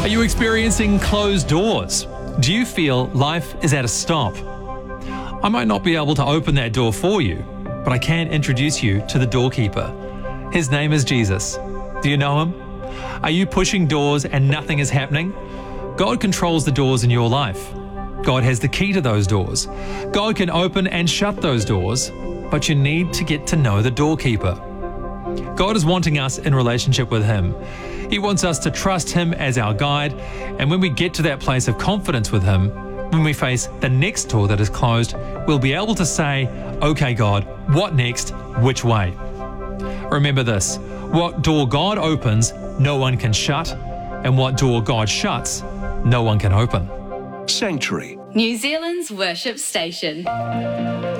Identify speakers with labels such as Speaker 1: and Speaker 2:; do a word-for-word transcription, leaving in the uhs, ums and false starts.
Speaker 1: Are you experiencing closed doors? Do you feel life is at a stop? I might not be able to open that door for you, but I can introduce you to the doorkeeper. His name is Jesus. Do you know him? Are you pushing doors and nothing is happening? God controls the doors in your life. God has the key to those doors. God can open and shut those doors, but you need to get to know the doorkeeper. God is wanting us in relationship with Him. He wants us to trust Him as our guide, and when we get to that place of confidence with Him, when we face the next door that is closed, we'll be able to say, "Okay, God, what next? Which way?" Remember this: what door God opens, no one can shut, and what door God shuts, no one can open.
Speaker 2: Sanctuary,
Speaker 3: New Zealand's worship station.